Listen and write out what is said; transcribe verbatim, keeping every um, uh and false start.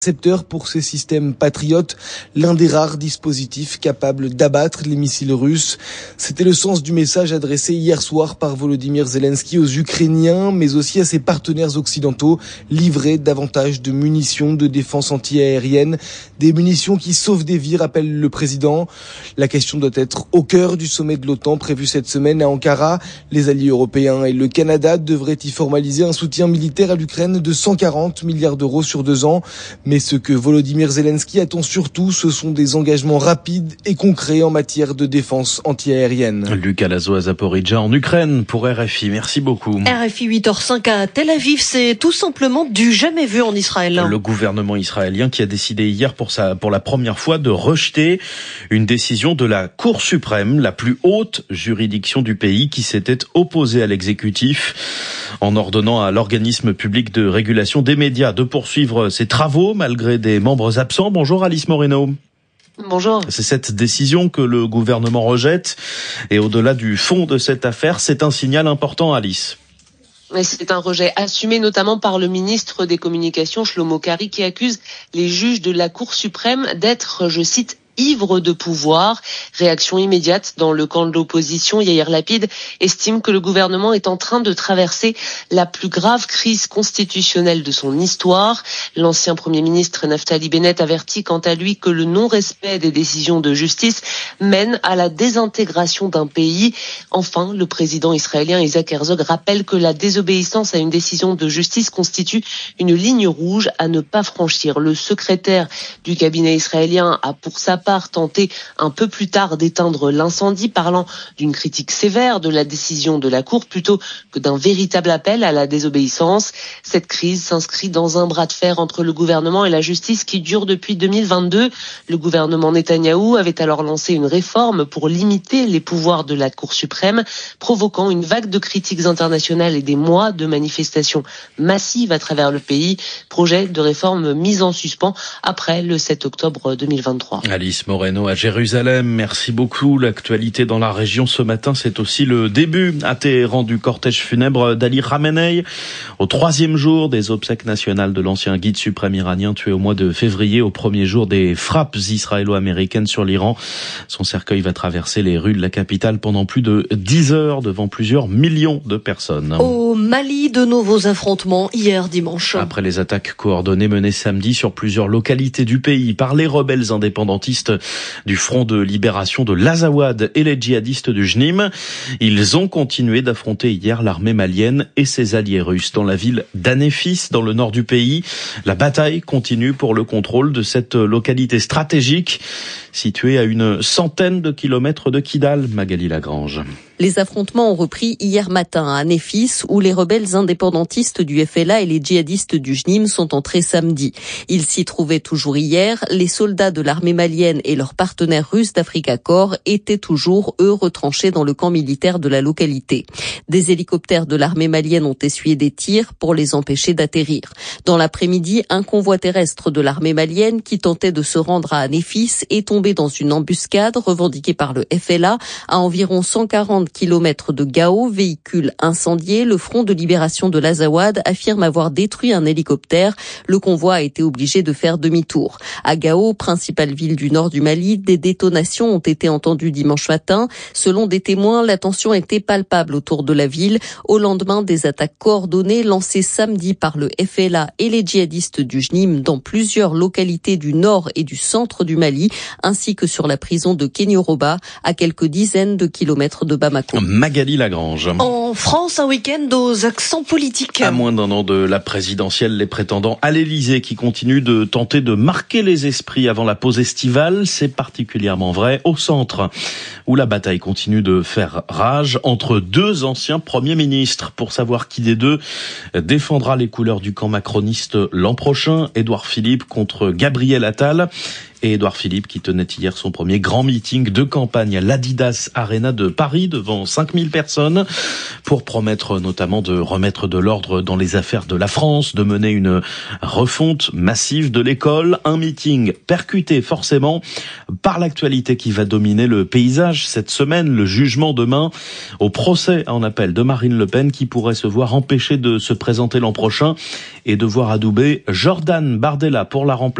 Récepteur pour ces systèmes patriotes, l'un des rares dispositifs capables d'abattre les missiles russes. C'était le sens du message adressé hier soir par Volodymyr Zelensky aux Ukrainiens, mais aussi à ses partenaires occidentaux, livrer davantage de munitions de défense anti-aérienne, des munitions qui sauvent des vies, rappelle le président. La question doit être au cœur du sommet de l'OTAN prévu cette semaine à Ankara. Les alliés européens et le Canada devraient y formaliser un soutien militaire à l'Ukraine de cent quarante milliards d'euros sur deux ans. Mais ce que Volodymyr Zelensky attend surtout, ce sont des engagements rapides et concrets en matière de défense anti-aérienne. Lucas Lazo à Zaporijja en Ukraine pour R F I. Merci beaucoup. R F I huit heures cinq à Tel Aviv, c'est tout simplement du jamais vu en Israël. Le gouvernement israélien qui a décidé hier pour sa, pour la première fois de rejeter une décision de la Cour suprême, la plus haute juridiction du pays, qui s'était opposée à l'exécutif en ordonnant à l'organisme public de régulation des médias de poursuivre ses travaux malgré des membres absents. Bonjour Alice Moreno. Bonjour. C'est cette décision que le gouvernement rejette. Et au-delà du fond de cette affaire, c'est un signal important, Alice. C'est un rejet assumé notamment par le ministre des Communications, Shlomo Kari, qui accuse les juges de la Cour suprême d'être, je cite, ivre de pouvoir. Réaction immédiate dans le camp de l'opposition. Yair Lapid estime que le gouvernement est en train de traverser la plus grave crise constitutionnelle de son histoire. L'ancien Premier ministre Naftali Bennett avertit quant à lui que le non-respect des décisions de justice mène à la désintégration d'un pays. Enfin, le président israélien Isaac Herzog rappelle que la désobéissance à une décision de justice constitue une ligne rouge à ne pas franchir. Le secrétaire du cabinet israélien a pour sa part tenté un peu plus tard d'éteindre l'incendie, parlant d'une critique sévère de la décision de la Cour plutôt que d'un véritable appel à la désobéissance. Cette crise s'inscrit dans un bras de fer entre le gouvernement et la justice qui dure depuis deux mille vingt-deux. Le gouvernement Netanyahou avait alors lancé une réforme pour limiter les pouvoirs de la Cour suprême, provoquant une vague de critiques internationales et des mois de manifestations massives à travers le pays. Projet de réforme mis en suspens après le sept octobre deux mille vingt-trois. Alice Moreno à Jérusalem, merci beaucoup. L'actualité dans la région ce matin, c'est aussi le début à Téhéran du cortège funèbre d'Ali Khamenei. Au troisième jour des obsèques nationales de l'ancien guide suprême iranien tué au mois de février, au premier jour des frappes israélo-américaines sur l'Iran. Son cercueil va traverser les rues de la capitale pendant plus de dix heures devant plusieurs millions de personnes. Au Mali, de nouveaux affrontements hier dimanche. Après les attaques coordonnées menées samedi sur plusieurs localités du pays par les rebelles indépendantistes du Front de libération de l'Azawad et les djihadistes du Jnim. Ils ont continué d'affronter hier l'armée malienne et ses alliés russes dans la ville d'Anéfis, dans le nord du pays. La bataille continue pour le contrôle de cette localité stratégique située à une centaine de kilomètres de Kidal. Magali Lagrange. Les affrontements ont repris hier matin à Anéfis, où les rebelles indépendantistes du F L A et les djihadistes du Jnim sont entrés samedi. Ils s'y trouvaient toujours hier. Les soldats de l'armée malienne et leurs partenaires russes d'Africa Corps étaient toujours, eux, retranchés dans le camp militaire de la localité. Des hélicoptères de l'armée malienne ont essuyé des tirs pour les empêcher d'atterrir. Dans l'après-midi, un convoi terrestre de l'armée malienne qui tentait de se rendre à Anéfis est tombé dans une embuscade revendiquée par le F L A à environ cent quarante kilomètres de Gao, véhicule incendié. Le Front de libération de l'Azawad affirme avoir détruit un hélicoptère. Le convoi a été obligé de faire demi-tour. À Gao, principale ville du nord du Mali, des détonations ont été entendues dimanche matin. Selon des témoins, la tension était palpable autour de la ville au lendemain des attaques coordonnées lancées samedi par le F L A et les djihadistes du Jnim dans plusieurs localités du nord et du centre du Mali, ainsi que sur la prison de Kenyoroba, à quelques dizaines de kilomètres de Bamako. Magali Lagrange. En France, un week-end aux accents politiques. À moins d'un an de la présidentielle, les prétendants à l'Élysée qui continuent de tenter de marquer les esprits avant la pause estivale, c'est particulièrement vrai au centre, où la bataille continue de faire rage entre deux anciens premiers ministres. Pour savoir qui des deux défendra les couleurs du camp macroniste l'an prochain, Édouard Philippe contre Gabriel Attal. et Édouard Philippe qui tenait hier son premier grand meeting de campagne à l'Adidas Arena de Paris devant cinq mille personnes pour promettre notamment de remettre de l'ordre dans les affaires de la France, de mener une refonte massive de l'école. Un meeting percuté forcément par l'actualité qui va dominer le paysage cette semaine, le jugement demain au procès en appel de Marine Le Pen qui pourrait se voir empêchée de se présenter l'an prochain et devoir adouber Jordan Bardella pour la remplacer.